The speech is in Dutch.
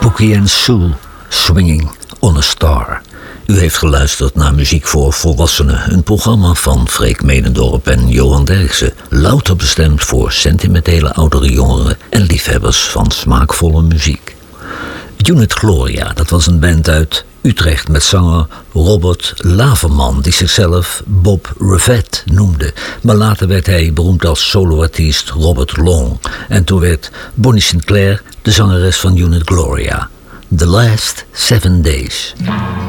Spooky and Sue, Swinging on a Star. U heeft geluisterd naar Muziek voor Volwassenen, een programma van Freek Medendorp en Johan Derksen, louter bestemd voor sentimentele oudere jongeren en liefhebbers van smaakvolle muziek. Unit Gloria, dat was een band uit Utrecht met zanger Robert Laverman, die zichzelf Bob Revett noemde. Maar later werd hij beroemd als soloartiest Robert Long. En toen werd Bonnie Sinclair de zangeres van Unit Gloria. The Last 7 Days.